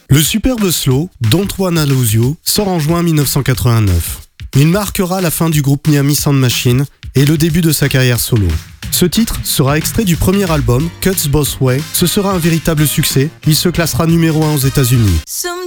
Le superbe slow, Don't Wanna Lose You, sort en juin 1989. Il marquera la fin du groupe Miami Sound Machine et le début de sa carrière solo. Ce titre sera extrait du premier album, Cuts Both Way. Ce sera un véritable succès. Il se classera numéro 1 aux États-Unis. Some